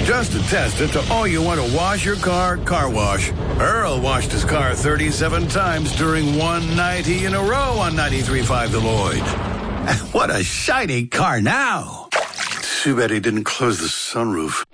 Just to test it, to all you want to wash your car, Car Wash. Earl washed his car 37 times during one 90 in a row on 93.5 The Lloyd. And what a shiny car now. Too bad he didn't close the sunroof.